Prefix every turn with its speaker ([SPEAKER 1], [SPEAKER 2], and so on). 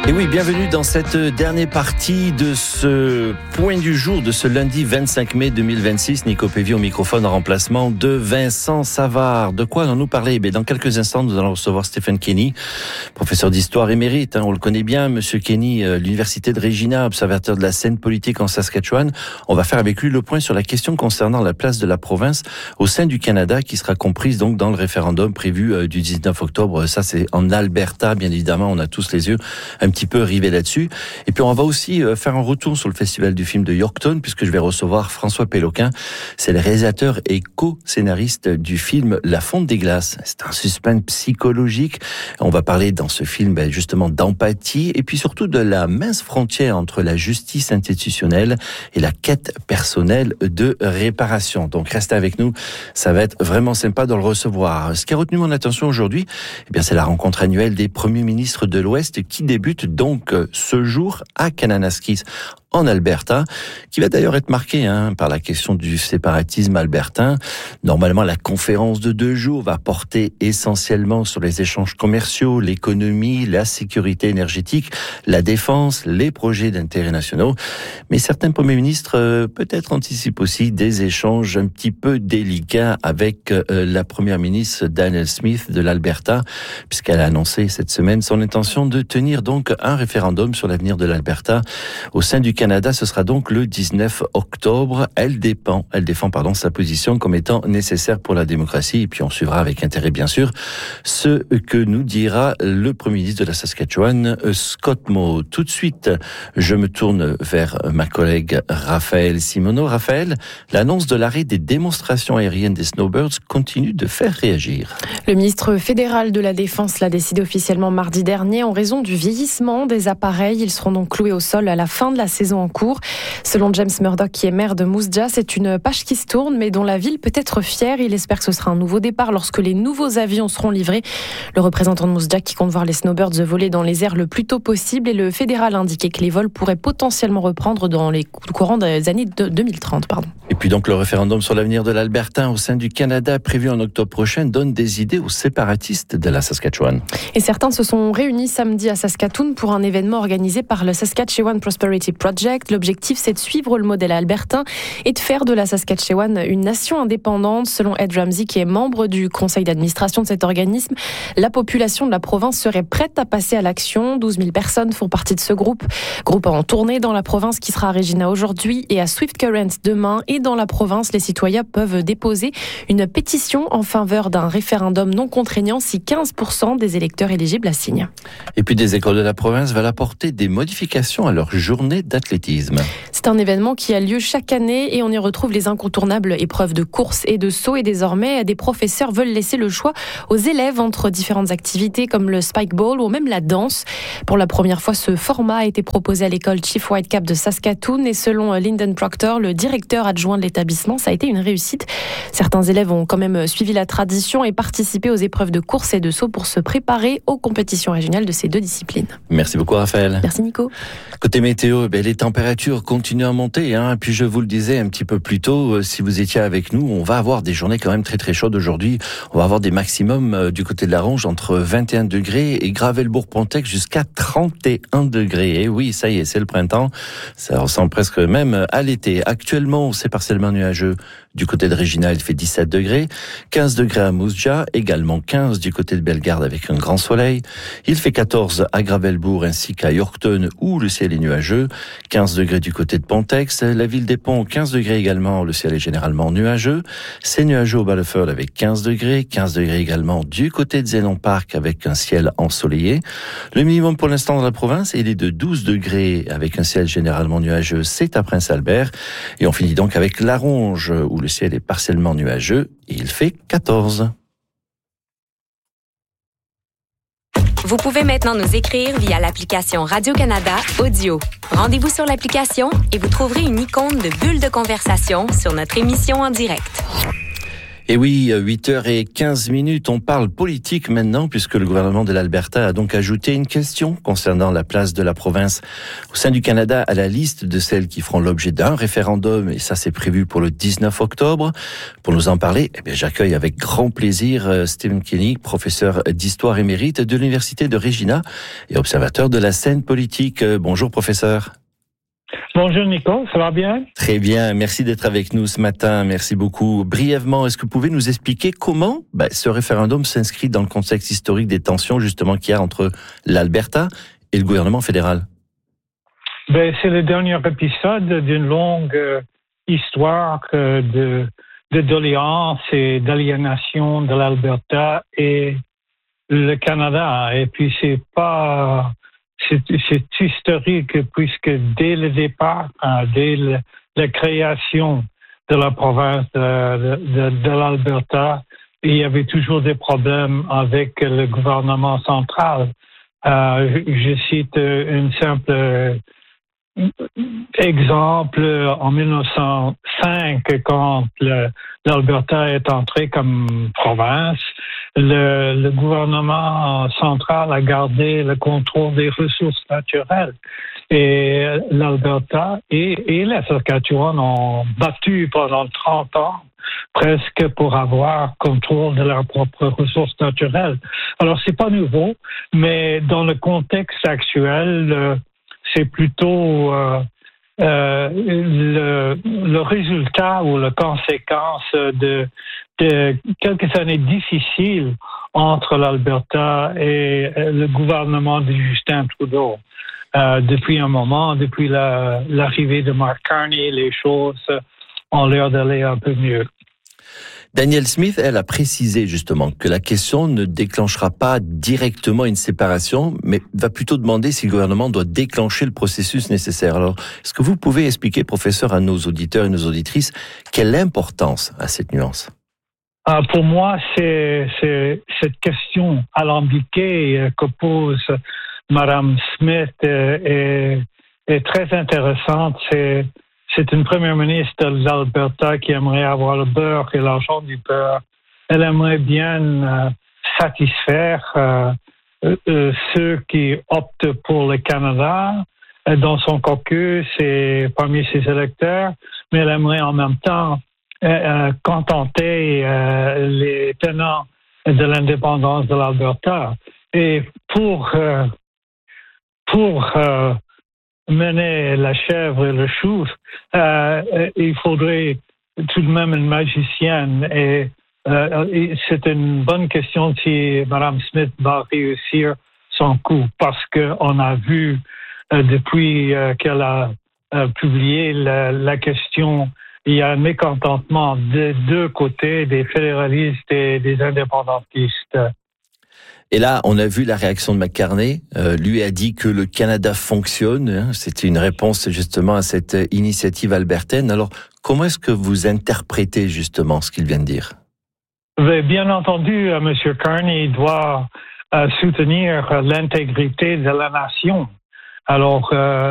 [SPEAKER 1] Et oui, bienvenue dans cette dernière partie de ce point du jour de ce lundi 25 mai 2026. Nico Pévy au microphone en remplacement de Vincent Savard. De quoi allons-nous parler ? Dans quelques instants, nous allons recevoir Stephen Kenny, professeur d'histoire émérite. On le connaît bien, Monsieur Kenny, l'université de Regina, observateur de la scène politique en Saskatchewan. On va faire avec lui le point sur la question concernant la place de la province au sein du Canada, qui sera comprise donc dans le référendum prévu du 19 octobre. Ça, c'est en Alberta, bien évidemment. On a tous les yeux un petit peu rivés là-dessus. Et puis on va aussi faire un retour sur le festival du film de Yorkton, puisque je vais recevoir François Péloquin. C'est le réalisateur et co-scénariste du film La Fonte des Glaces. C'est un suspense psychologique. On va parler dans ce film justement d'empathie et puis surtout de la mince frontière entre la justice institutionnelle et la quête personnelle de réparation. Donc restez avec nous, ça va être vraiment sympa de le recevoir. Ce qui a retenu mon attention aujourd'hui, c'est la rencontre annuelle des premiers ministres de l'Ouest qui débute donc ce jour à Kananaskis, en Alberta, qui va d'ailleurs être marqué par la question du séparatisme albertain. Normalement, la conférence de 2 jours va porter essentiellement sur les échanges commerciaux, l'économie, la sécurité énergétique, la défense, les projets d'intérêt nationaux. Mais certains premiers ministres peut-être anticipent aussi des échanges un petit peu délicats avec la première ministre Danielle Smith de l'Alberta, puisqu'elle a annoncé cette semaine son intention de tenir donc un référendum sur l'avenir de l'Alberta au sein du Canada. Ce sera donc le 19 octobre. Elle défend sa position comme étant nécessaire pour la démocratie. Et puis on suivra avec intérêt, bien sûr, ce que nous dira le Premier ministre de la Saskatchewan, Scott Moe. Tout de suite, je me tourne vers ma collègue Raphaël Simoneau. Raphaël, l'annonce de l'arrêt des démonstrations aériennes des Snowbirds continue de faire réagir.
[SPEAKER 2] Le ministre fédéral de la Défense l'a décidé officiellement mardi dernier en raison du vieillissement des appareils. Ils seront donc cloués au sol à la fin de la saison en cours. Selon James Murdoch, qui est maire de Moose Jaw, c'est une page qui se tourne, mais dont la ville peut être fière. Il espère que ce sera un nouveau départ lorsque les nouveaux avions seront livrés. Le représentant de Moose Jaw, qui compte voir les Snowbirds voler dans les airs le plus tôt possible, et le fédéral a indiqué que les vols pourraient potentiellement reprendre dans les courants des années 2030.
[SPEAKER 1] Et puis donc le référendum sur l'avenir de l'Alberta au sein du Canada, prévu en octobre prochain, donne des idées aux séparatistes de la Saskatchewan.
[SPEAKER 2] Et certains se sont réunis samedi à Saskatoon pour un événement organisé par le Saskatchewan Prosperity Project. L'objectif, c'est de suivre le modèle albertain et de faire de la Saskatchewan une nation indépendante. Selon Ed Ramsey, qui est membre du conseil d'administration de cet organisme, la population de la province serait prête à passer à l'action. 12 000 personnes font partie de ce groupe en tournée dans la province, qui sera à Regina aujourd'hui et à Swift Current demain. Et dans la province, les citoyens peuvent déposer une pétition en faveur d'un référendum non contraignant si 15% des électeurs éligibles la signent.
[SPEAKER 1] Et puis des écoles de la province veulent apporter des modifications à leur journée d'athlétisme.
[SPEAKER 2] C'est un événement qui a lieu chaque année et on y retrouve les incontournables épreuves de course et de saut. Et désormais, des professeurs veulent laisser le choix aux élèves entre différentes activités comme le spike ball ou même la danse. Pour la première fois, ce format a été proposé à l'école Chief Whitecap de Saskatoon et selon Lyndon Proctor, le directeur adjoint de l'établissement, ça a été une réussite. Certains élèves ont quand même suivi la tradition et participé aux épreuves de course et de saut pour se préparer aux compétitions régionales de ces 2 disciplines.
[SPEAKER 1] Merci beaucoup Raphaël.
[SPEAKER 2] Merci Nico.
[SPEAKER 1] Côté météo, les températures continuent à monter. Et puis je vous le disais un petit peu plus tôt, si vous étiez avec nous, on va avoir des journées quand même très très chaudes aujourd'hui. On va avoir des maximums du côté de la Ronge entre 21 degrés et Gravelbourg-Pontex jusqu'à 31 degrés. Et oui, ça y est, c'est le printemps. Ça ressemble presque même à l'été. Actuellement, c'est partiellement nuageux du côté de Regina, il fait 17 degrés. 15 degrés à Moose Jaw, également 15 du côté de Bellegarde avec un grand soleil. Il fait 14 à Gravelbourg ainsi qu'à Yorkton où le ciel est nuageux. 15 degrés du côté de Pontex. La ville des Ponts, 15 degrés également, le ciel est généralement nuageux. C'est nuageux au Ballefeuille avec 15 degrés. 15 degrés également du côté de Zénon Park avec un ciel ensoleillé. Le minimum pour l'instant dans la province, il est de 12 degrés avec un ciel généralement nuageux. C'est à Prince-Albert. Et on finit donc avec la Ronge où le ciel est partiellement nuageux et il fait 14.
[SPEAKER 3] Vous pouvez maintenant nous écrire via l'application Radio-Canada Audio. Rendez-vous sur l'application et vous trouverez une icône de bulle de conversation sur notre émission en direct.
[SPEAKER 1] Et oui, 8h15, on parle politique maintenant puisque le gouvernement de l'Alberta a donc ajouté une question concernant la place de la province au sein du Canada à la liste de celles qui feront l'objet d'un référendum et ça c'est prévu pour le 19 octobre. Pour nous en parler, j'accueille avec grand plaisir Stephen Kenny, professeur d'histoire émérite de l'Université de Regina et observateur de la scène politique. Bonjour professeur.
[SPEAKER 4] Bonjour Nico, ça va bien?
[SPEAKER 1] Très bien, merci d'être avec nous ce matin, merci beaucoup. Brièvement, est-ce que vous pouvez nous expliquer comment ce référendum s'inscrit dans le contexte historique des tensions justement qu'il y a entre l'Alberta et le gouvernement fédéral?
[SPEAKER 4] C'est le dernier épisode d'une longue histoire de doléances et d'aliénation de l'Alberta et le Canada. Et puis c'est historique puisque dès le départ, dès la création de la province de l'Alberta, il y avait toujours des problèmes avec le gouvernement central. Je cite un simple exemple. En 1905, quand l'Alberta est entrée comme province, le gouvernement central a gardé le contrôle des ressources naturelles. Et l'Alberta et la Saskatchewan ont battu pendant 30 ans presque pour avoir contrôle de leurs propres ressources naturelles. Alors, c'est pas nouveau, mais dans le contexte actuel, c'est plutôt le résultat ou la conséquence de quelques années difficiles entre l'Alberta et le gouvernement de Justin Trudeau. Depuis un moment, depuis l'arrivée de Mark Carney, les choses ont l'air d'aller un peu mieux.
[SPEAKER 1] Danielle Smith, elle a précisé justement que la question ne déclenchera pas directement une séparation, mais va plutôt demander si le gouvernement doit déclencher le processus nécessaire. Alors, est-ce que vous pouvez expliquer, professeur, à nos auditeurs et nos auditrices, quelle importance a cette nuance?
[SPEAKER 4] Pour moi, c'est cette question alambiquée que pose Madame Smith est très intéressante. C'est une première ministre de l'Alberta qui aimerait avoir le beurre et l'argent du beurre. Elle aimerait bien satisfaire ceux qui optent pour le Canada dans son caucus et parmi ses électeurs, mais elle aimerait en même temps contenter les tenants de l'indépendance de l'Alberta. Et pour mener la chèvre et le chou, il faudrait tout de même une magicienne. Et c'est une bonne question si Mme Smith va réussir son coup, parce qu'on a vu depuis qu'elle a publié la question, il y a un mécontentement des deux côtés, des fédéralistes et des indépendantistes.
[SPEAKER 1] Et là, on a vu la réaction de McCartney. Lui a dit que le Canada fonctionne. C'était une réponse justement à cette initiative albertaine. Alors, comment est-ce que vous interprétez justement ce qu'il vient de dire?
[SPEAKER 4] Bien entendu, M. Carney doit soutenir l'intégrité de la nation. Alors,